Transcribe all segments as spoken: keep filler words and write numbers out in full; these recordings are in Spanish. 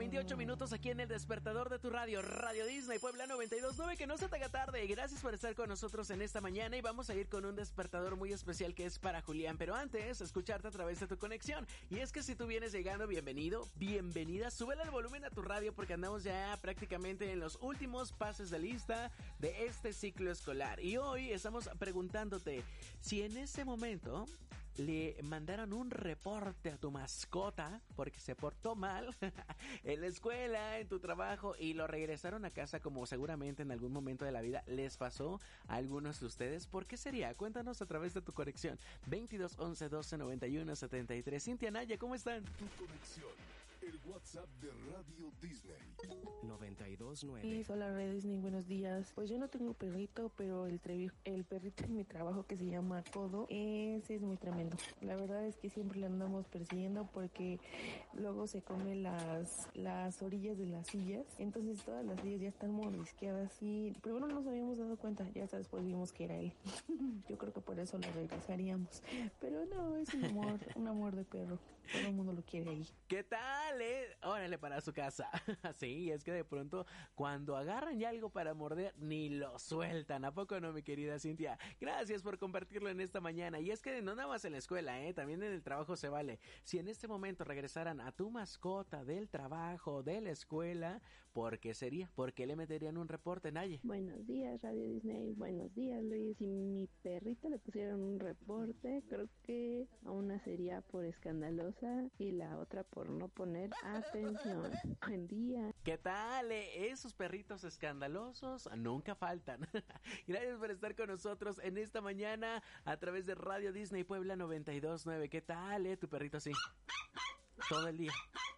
veintiocho minutos aquí en el despertador de tu radio, Radio Disney Puebla noventa y dos punto nueve. Que no se te haga tarde. Gracias por estar con nosotros en esta mañana y vamos a ir con un despertador muy especial que es para Julián. Pero antes, escucharte a través de tu conexión. Y es que si tú vienes llegando, bienvenido, bienvenida. Súbele el volumen a tu radio porque andamos ya prácticamente en los últimos pases de lista de este ciclo escolar. Y hoy estamos preguntándote si en ese momento le mandaron un reporte a tu mascota porque se portó mal en la escuela, en tu trabajo y lo regresaron a casa, como seguramente en algún momento de la vida les pasó a algunos de ustedes. ¿Por qué sería? Cuéntanos a través de tu conexión veintidós once doce noventa y uno setenta y tres. Cintia, Naya, ¿cómo están? Tu conexión, el WhatsApp de Radio Disney noventa y dos punto nueve. Sí, hola Radio Disney, buenos días. Pues yo no tengo perrito, pero el, trevi- el perrito en mi trabajo que se llama Codo, ese es muy tremendo. La verdad es que siempre le andamos persiguiendo porque luego se come las, las orillas de las sillas. Entonces todas las sillas ya están mordisqueadas y primero no nos habíamos dado cuenta, ya hasta después vimos que era él. Yo creo que por eso lo regresaríamos. Pero no, es un amor, un amor de perro. Todo el mundo lo quiere ahí. ¿Qué tal, eh? Órale para su casa. Sí, es que de pronto cuando agarran ya algo para morder ni lo sueltan. ¿A poco no, mi querida Cintia? Gracias por compartirlo en esta mañana. Y es que no nada más en la escuela, eh, también en el trabajo se vale. Si en este momento regresaran a tu mascota del trabajo, de la escuela, ¿por qué sería? ¿Por qué le meterían un reporte, Naye? Buenos días, Radio Disney. Buenos días, Luis. Si mi perrita le pusieron un reporte, creo que a una sería por escandalosa y la otra por no poner atención. Buen día. ¿Qué tal? Eh? Esos perritos escandalosos nunca faltan. Gracias por estar con nosotros en esta mañana a través de Radio Disney Puebla noventa y dos punto nueve. ¿Qué tal, eh? Tu perrito así todo el día.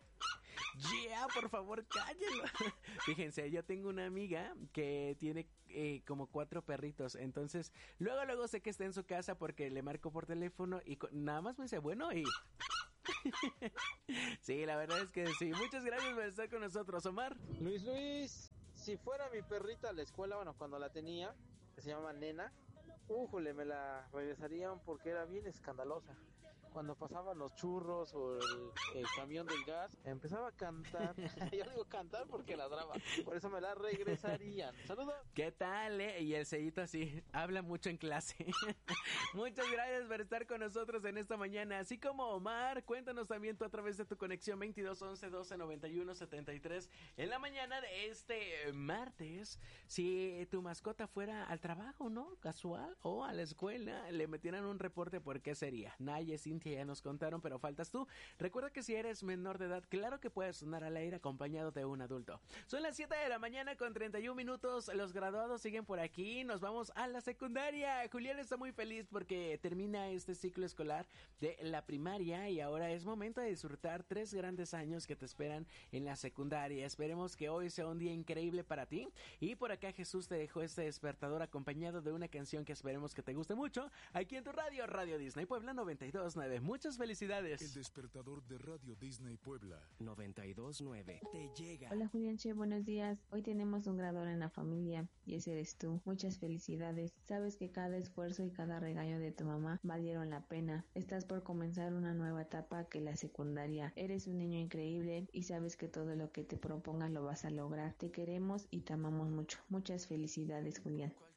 Yeah, por favor, cállenlo. Fíjense, yo tengo una amiga que tiene eh, como cuatro perritos. Entonces, luego, luego sé que está en su casa porque le marco por teléfono y con, nada más me dice, bueno, y... Sí, la verdad es que sí. Muchas gracias por estar con nosotros, Omar. Luis Luis, si fuera mi perrita a la escuela, bueno, cuando la tenía, que se llama Nena, újole, me la regresarían porque era bien escandalosa. Cuando pasaban los churros o el, el camión del gas, empezaba a cantar. Yo digo cantar porque ladraba. Por eso me la regresarían. Saludos. ¿Qué tal, eh? Y el sellito así, habla mucho en clase. Muchas gracias por estar con nosotros en esta mañana. Así como Omar, cuéntanos también tú a través de tu conexión veintidós once doce noventa y uno setenta y tres. En la mañana de este martes, si tu mascota fuera al trabajo, ¿no? Casual, o a la escuela, le metieran un reporte, ¿por qué sería? Naye, Cintia, ya nos contaron, pero faltas tú. Recuerda que si eres menor de edad, claro que puedes sonar al aire acompañado de un adulto. Son las siete de la mañana con treinta y un minutos. Los graduados siguen por aquí. Nos vamos a la secundaria. Julián está muy feliz porque termina este ciclo escolar de la primaria y ahora es momento de disfrutar tres grandes años que te esperan en la secundaria. Esperemos que hoy sea un día increíble para ti. Y por acá Jesús te dejó este despertador acompañado de una canción que esperemos que te guste mucho. Aquí en tu radio, Radio Disney Puebla noventa y dos punto nueve. Muchas felicidades. El despertador de Radio Disney Puebla noventa y dos punto nueve. Te llega. Hola Julián Che, buenos días. Hoy tenemos un graduador en la familia y ese eres tú. Muchas felicidades. Sabes que cada esfuerzo y cada regaño de tu mamá valieron la pena. Estás por comenzar una nueva etapa que la secundaria. Eres un niño increíble y sabes que todo lo que te propongas lo vas a lograr. Te queremos y te amamos mucho. Muchas felicidades, Julián.